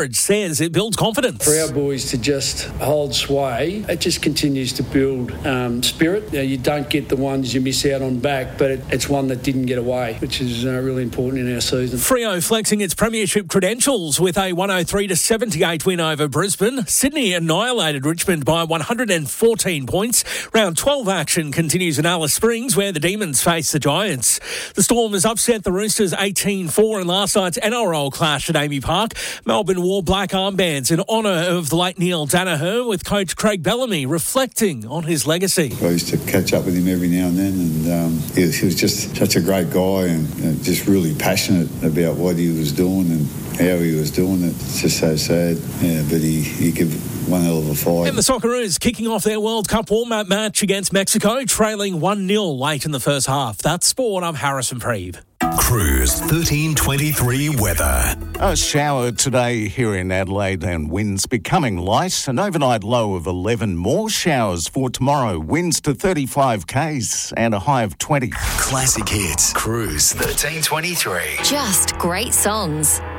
says it builds confidence. For our boys to just hold sway, it just continues to build spirit. You don't get the ones you miss out on back, but it's one that didn't get away, which is really important in our season. Freo flexing its premiership credentials with a 103-78 win over Brisbane. Sydney annihilated Richmond by 114 points. Round 12 action continues in Alice Springs, where the Demons face the Giants. The Storm has upset the Roosters 18-4 in last night's NRL clash at Amy Park. Melbourne wore black armbands in honour of the late Neil Danaher, with coach Craig Bellamy reflecting on his legacy. I used to catch up with him every now and then, and he was just such a great guy and just really passionate about what he was doing and how he was doing it. It's just so sad, but he gave one hell of a fight. And the Socceroos kicking off their World Cup warm-up match against Mexico, trailing 1-0 late in the first half. That's sport. I'm Harrison Preeve. Cruise 1323 weather. A shower today here in Adelaide and winds becoming light. An overnight low of 11. More showers for tomorrow. Winds to 35 k's and a high of 20. Classic hits. Cruise 1323. Just great songs.